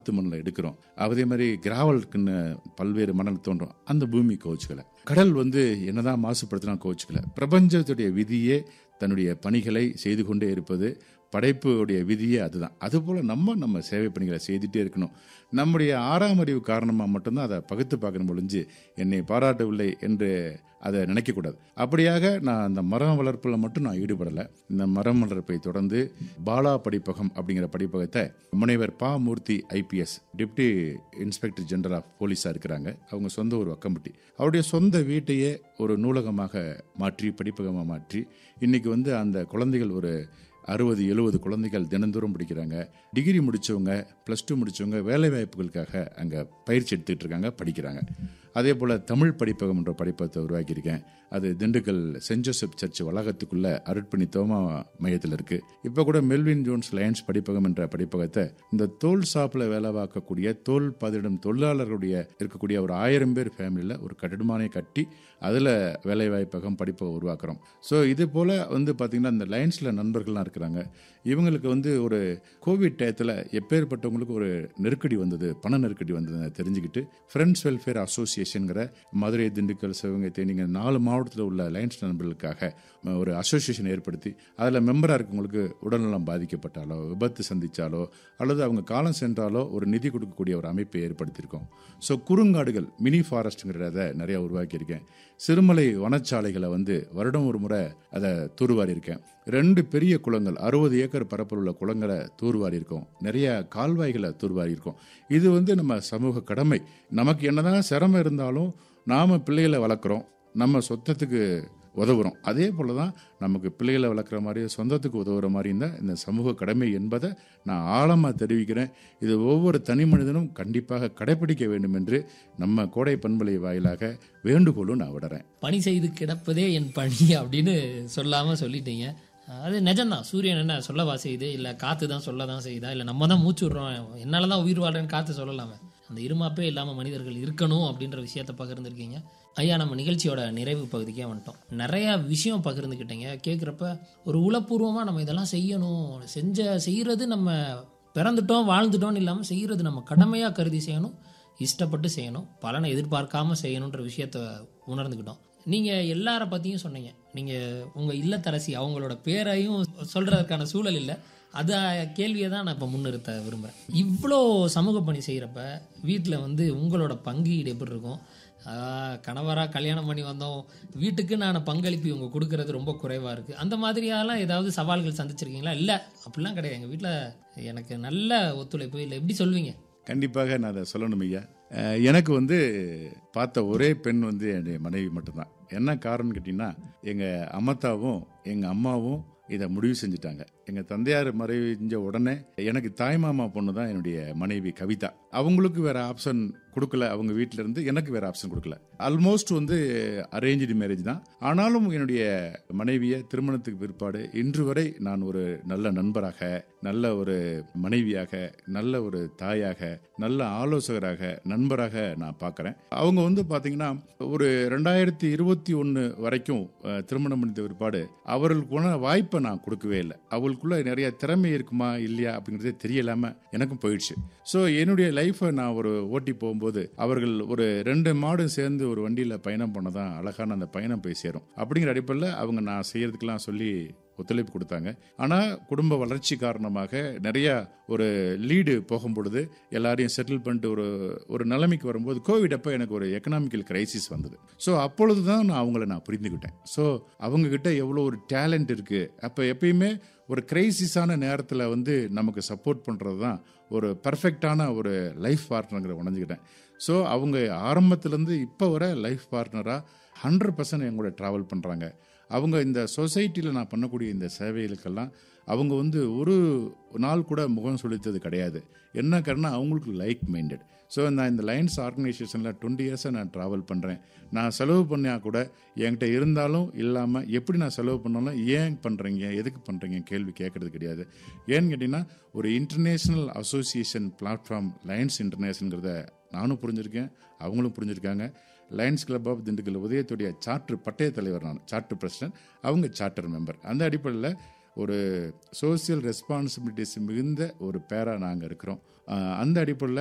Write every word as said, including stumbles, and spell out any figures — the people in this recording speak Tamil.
மண்ணில் எடுக்கிறோம். அதே மாதிரி கிராவலுக்குன்னு பல்வேறு மணல் தோன்றும், அந்த பூமி கோவிச்சுக்கல. கடல் வந்து என்னதான் மாசுபடுத்தினா கோவிச்சுக்கல. பிரபஞ்சத்துடைய விதியே தன்னுடைய பணிகளை செய்து கொண்டே இருப்பது, படைப்புடைய விதியே அதுதான். அதுபோல் நம்ம நம்ம சேவை பணிகளை செய்துட்டே இருக்கணும். நம்முடைய ஆறாம் அறிவு காரணமாக மட்டும்தான் அதை பகுத்து பார்க்கணும் ஒழிஞ்சு என்னை பாராட்டவில்லை என்று அதை நினைக்கக்கூடாது. அப்படியாக நான் அந்த மரம் வளர்ப்பில் மட்டும் நான் ஈடுபடலை. இந்த மரம் வளர்ப்பை தொடர்ந்து பாலா படிப்பகம் அப்படிங்கிற படிப்பகத்தை முனைவர் பா மூர்த்தி IPS deputy inspector general of போலீஸாக இருக்கிறாங்க. அவங்க சொந்த ஒரு வக்கம்பட்டி, அவருடைய சொந்த வீட்டையே ஒரு நூலகமாக மாற்றி படிப்பகமாக மாற்றி இன்னைக்கு வந்து அந்த குழந்தைகள் ஒரு அறுபது எழுபது குழந்தைகள் தினந்தோறும் படிக்கிறாங்க. டிகிரி முடித்தவங்க, ப்ளஸ் டூ முடித்தவங்க வேலை வாய்ப்புகளுக்காக அங்கே பயிற்சி எடுத்துகிட்டு இருக்காங்க, படிக்கிறாங்க. அதே போல் தமிழ் படிப்பகம் என்ற படிப்பகத்தை உருவாக்கியிருக்கேன். அது திண்டுக்கல் சென்ட் ஜோசப் சர்ச் வளாகத்துக்குள்ள அருட்பணி தோமா மையத்தில் இருக்குது. இப்போ கூட மெல்வின் ஜோன்ஸ் லயன்ஸ் படிப்பகம் என்ற படிப்பகத்தை இந்த தோல் ஷாப்பில் வேலை பார்க்கக்கூடிய தோல் பதிடும் தொழிலாளர்களுடைய இருக்கக்கூடிய ஒரு ஆயிரம் பேர் ஃபேமிலியில் ஒரு கட்டிடமானே கட்டி அதில் வேலை வாய்ப்பகம் படிப்பகம் உருவாக்குறோம். ஸோ இது போல் வந்து பார்த்திங்கன்னா இந்த லயன்ஸில் நண்பர்கள்லாம் இருக்கிறாங்க. இவங்களுக்கு வந்து ஒரு கோவிட் டயத்தில் எப்பேற்பட்டவங்களுக்கு ஒரு நெருக்கடி வந்தது, பண நெருக்கடி வந்தது தெரிஞ்சுக்கிட்டு ஃப்ரெண்ட்ஸ் வெல்ஃபேர் அசோசியேஷனுங்கிற மதுரை, திண்டுக்கல், சிவகங்கை, தேனி நாலு மாவட்டத்தில் உள்ள லைன்ஸ் நண்பர்களுக்காக ஒரு அசோசியேஷன் ஏற்படுத்தி அதில் மெம்பராக இருக்கவங்களுக்கு உடல்நலம் பாதிக்கப்பட்டாலோ, விபத்து சந்தித்தாலோ அல்லது அவங்க காலம் சென்றாலோ ஒரு நிதி கொடுக்கக்கூடிய ஒரு அமைப்பை ஏற்படுத்தியிருக்கோம். ஸோ குறுங்காடுகள் மினி ஃபாரஸ்ட்டுங்கிறத நிறையா உருவாக்கியிருக்கேன். சிறுமலை வனச்சாலைகளை வந்து வருடம் ஒரு முறை அதை தூர்வாரி இருக்கேன். ரெண்டு பெரிய குளங்கள், அறுபது ஏக்கர் பரப்பில் உள்ள குளங்களை தூர்வாரி இருக்கோம். நிறைய கால்வாய்களை தூர்வாரி இருக்கோம். இது வந்து நம்ம சமூக கடமை. நமக்கு என்னதான் சிரமம் இருந்தாலும் நாம் பிள்ளைகளை வளர்க்குறோம், நம்ம சொத்தத்துக்கு உதவுறோம். அதே போல தான் நமக்கு பிள்ளைகளை வளர்க்குற மாதிரி சொந்தத்துக்கு உதவுற மாதிரி இருந்தால் இந்த சமூக கடமை என்பதை நான் ஆழமாக தெரிவிக்கிறேன். இது ஒவ்வொரு தனி மனிதனும் கண்டிப்பாக கடைபிடிக்க வேண்டும் என்று நம்ம கோடை பண்பலை வாயிலாக வேண்டுகோளும் நான் விடுறேன். பணி செய்து கிடப்பதே என் பணி அப்படின்னு சொல்லாமல் சொல்லிட்டீங்க. அது நிஜம்தான். சூரியன் என்ன சொல்லவா செய்யுது, இல்லை காற்று தான் சொல்ல தான் செய்யுதா, இல்லை நம்ம தான் மூச்சு விடுறோம், என்னால் தான் உயிர் வாழ்றேன்னு காற்று சொல்லலாமே. அந்த இருமாப்பே இல்லாமல் மனிதர்கள் இருக்கணும் அப்படின்ற விஷயத்தை பகிர்ந்துருக்கீங்க. ஐயா, நம்ம நிகழ்ச்சியோட நிறைவு பகுதிக்கே வந்துட்டோம். நிறையா விஷயம் பகிர்ந்துக்கிட்டீங்க. கேட்குறப்ப ஒரு உளப்பூர்வமாக நம்ம இதெல்லாம் செய்யணும், செஞ்ச செய்கிறது நம்ம பிறந்துட்டோம் வாழ்ந்துட்டோன்னு இல்லாமல் செய்கிறது நம்ம கடமையாக கருதி செய்யணும், இஷ்டப்பட்டு செய்யணும், பலனை எதிர்பார்க்காம செய்யணுன்ற விஷயத்த உணர்ந்துக்கிட்டோம். நீங்கள் எல்லார பற்றியும் சொன்னீங்க. நீங்கள் உங்கள் இல்லத்தரசி அவங்களோட பேரையும் சொல்கிறதுக்கான சூழல் இல்லை. அது கேள்வியை தான் நான் இப்போ முன்னிறுத்த விரும்புகிறேன். இவ்வளோ சமூக பணி செய்கிறப்ப வீட்டில் வந்து உங்களோட பங்கீடு எப்படி இருக்கும்? கணவராக கல்யாணம் பண்ணி வந்தோம், வீட்டுக்கு நான் பங்களிப்பு இவங்க கொடுக்கறது ரொம்ப குறைவாக இருக்குது, அந்த மாதிரியாலாம் ஏதாவது சவால்கள் சந்திச்சிருக்கீங்களா? இல்லை அப்படிலாம் கிடையாது, எங்கள் வீட்டில் எனக்கு நல்ல ஒத்துழைப்பு, இல்லை எப்படி சொல்வீங்க? கண்டிப்பாக நான் அதை சொல்லணும் ஐயா. எனக்கு வந்து பார்த்த ஒரே பெண் வந்து என்னுடைய மனைவி மட்டும்தான். என்ன காரணம்னு கேட்டிங்கன்னா, எங்கள் அம்மத்தாவும் எங்கள் அம்மாவும் இதை முடிவு செஞ்சுட்டாங்க. எங்கள் தந்தையார் மறைஞ்ச உடனே எனக்கு தாய்மாமா பொண்ணு தான் என்னுடைய மனைவி கவிதா. அவங்களுக்கு வேற ஆப்ஷன் கொடுக்கல, அவங்க வீட்டில இருந்து எனக்கு வேற ஆப்ஷன் கொடுக்கல. ஆல்மோஸ்ட் வந்து அரேஞ்சு மேரேஜ் தான். ஆனாலும் என்னுடைய மனைவியை திருமணத்துக்கு பிற்பாடு இன்று வரை நான் ஒரு நல்ல நண்பராக, நல்ல ஒரு மனைவியாக, நல்ல ஒரு தாயாக, நல்ல ஆலோசகராக, நண்பராக நான் பார்க்குறேன். அவங்க வந்து பார்த்தீங்கன்னா ஒரு ரெண்டாயிரத்தி இருபத்தி ஒன்று வரைக்கும் திருமணம் முடிந்த பிற்பாடு அவர்களுக்குள்ள வாய்ப்பை நான் கொடுக்கவே இல்லை. அவளுக்குள்ள நிறைய திறமை இருக்குமா இல்லையா அப்படிங்கிறதே தெரியலாம எனக்கும் போயிடுச்சு. ஸோ என்னுடைய லைஃப்பை நான் ஒரு ஓட்டி போகும்போது அவர்கள் ஒரு ரெண்டு மாடும் சேர்ந்து ஒரு வண்டியில் பயணம் பண்ணதான் அழகான அந்த பயணம் போய் சேரும். அப்படிங்கிற அடிப்படையில் அவங்க நான் செய்யறதுக்கெல்லாம் சொல்லி ஒத்துழைப்பு கொடுத்தாங்க. ஆனால் குடும்ப வளர்ச்சி காரணமாக நிறைய ஒரு லீடு போகும்பொழுது எல்லாரையும் செட்டில் பண்ணிட்டு ஒரு ஒரு நிலைமைக்கு வரும்போது கோவிட் அப்போ எனக்கு ஒரு எக்கனாமிக்கல் கிரைசிஸ் வந்தது. ஸோ அப்பொழுது தான் நான் அவங்கள நான் புரிந்துக்கிட்டேன். ஸோ அவங்கக்கிட்ட எவ்வளோ ஒரு டேலண்ட் இருக்குது. அப்போ எப்பயுமே ஒரு கிரைசிஸான நேரத்தில் வந்து நமக்கு சப்போர்ட் பண்ணுறது தான் ஒரு பர்ஃபெக்டான ஒரு லைஃப் பார்ட்னருங்கிற உணர்ந்துக்கிட்டேன். ஸோ அவங்க ஆரம்பத்துலேருந்து இப்போ வர லைஃப் பார்ட்னராக ஹண்ட்ரட் பர்சன்ட் என் கூட ட்ராவல் பண்ணுறாங்க. அவங்க இந்த சொசைட்டியில் நான் பண்ணக்கூடிய இந்த சேவைகளுக்கெல்லாம் அவங்க வந்து ஒரு நாள் கூட முகம் சுளித்தது கிடையாது. என்ன காரணம், அவங்களுக்கு லைக் மைண்டட். ஸோ நான் இந்த லைன்ஸ் ஆர்கனைசேஷனில் டுவெண்ட்டி இயர்ஸாக நான் ட்ராவல் பண்ணுறேன். நான் செலவு பண்ணால் கூட என்கிட்ட இருந்தாலும் இல்லாமல் எப்படி நான் செலவு பண்ணாலும் ஏன் பண்ணுறீங்க, எதுக்கு பண்ணுறீங்க கேள்வி கேட்குறது கிடையாது. ஏன்னு கேட்டிங்கன்னா ஒரு இன்டர்நேஷ்னல் அசோசியேஷன் பிளாட்ஃபார்ம் லைன்ஸ் இன்டர்நேஷனல்ங்கிறத நானும் புரிஞ்சுருக்கேன், அவங்களும் புரிஞ்சுருக்காங்க. Lions club of Dindigul உதயத்துடைய charter பட்டய தலைவர், நான் சார்ட்டர் பிரசிடென்ட், அவங்க சார்ட்டர் மெம்பர். அந்த அடிப்படையில் ஒரு சோசியல் ரெஸ்பான்சிபிலிட்டிஸ் மிகுந்த ஒரு பேரா நாங்கள் இருக்கிறோம். அந்த அடிப்படையில்